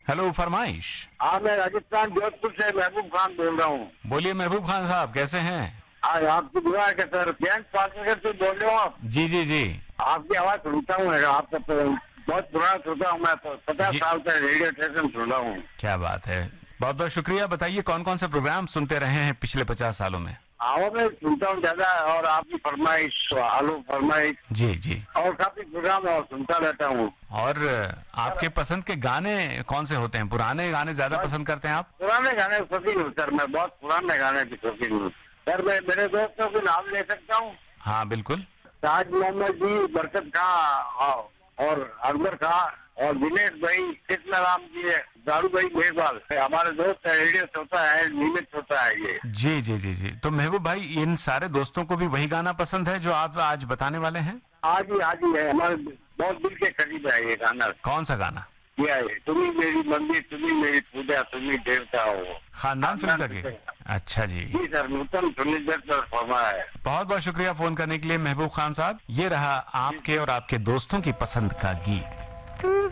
Hello, फरमाइश। हाँ, मैं राजस्थान जोधपुर से महबूब खान बोल रहा हूँ। बोलिए महबूब खान साहब, कैसे हैं? आज आपकी दुआ है कि सर बैंक पार्टनर से बोल रहे हो आप। जी जी जी। आपकी आवाज सुनता हूँ, आपका तो बहुत पुराना सुनता हूँ मैं, तो 50 ये साल से रेडियो स्टेशन सुन रहा हूँ। क्या बात है, बहुत बहुत शुक्रिया। बताइए कौन कौन से प्रोग्राम सुनते रहे हैं पिछले 50 सालों में? आवाज में सुनता हूँ ज्यादा, और आपकी फरमाइश, आलू फरमाइश जी जी। और काफी प्रोग्राम और सुनता रहता हूँ। और आपके पसंद के गाने कौन से होते हैं? पुराने गाने ज्यादा पसंद करते हैं आप? पुराने गाने शौकीन हूँ सर, मैं बहुत पुराने गाने की शौकीन हूँ सर। मैं मेरे दोस्तों के नाम ले सकता हूँ? हाँ बिल्कुल। ताज मोहम्मद जी, बरकत खां और अकबर खां और दिनेश भाई, कृष्ण राम जी, दारू भाई मेघवाल, हमारे दोस्त है, रेडियो श्रोता है, नियमित श्रोता है ये। जी जी जी जी। तो महबूब भाई, इन सारे दोस्तों को भी वही गाना पसंद है जो आप आज बताने वाले हैं? आज ही है, हमारे बहुत दिल के करीब है ये गाना। कौन सा गाना? किया है, तुम्ही मेरी मंदिर, तुम्ही मेरी पूजा, तुम्ही देवता हो। खानदान फिल्म लगे? अच्छा जी। जी सर, नूतन सुनिधर पर फरमा है। बहुत बहुत शुक्रिया फोन करने के लिए महबूब खान साहब। ये रहा आपके और आपके दोस्तों की पसंद का गीत।